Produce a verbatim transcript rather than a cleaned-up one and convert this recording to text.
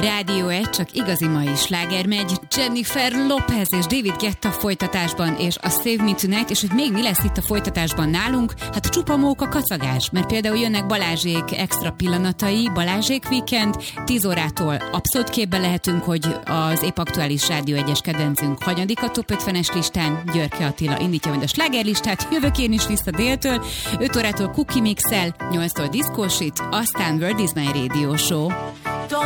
Rádió egy, csak igazi mai sláger megy. Jennifer Lopez és David Guetta folytatásban, és a Save Me Tonight, és hogy még mi lesz itt a folytatásban nálunk? Hát a csupa móka kacagás, mert például jönnek Balázsék extra pillanatai, Balázsék Weekend, tíz órától abszolút képben lehetünk, hogy az épp aktuális Rádió egyes kedvencünk hanyadik a top ötvenes listán, Györke Attila indítja majd a slágerlistát, jövök én is vissza déltől, öt órától Cookie Mix-el, nyolctól diszkósít, aztán World is my Radio Show.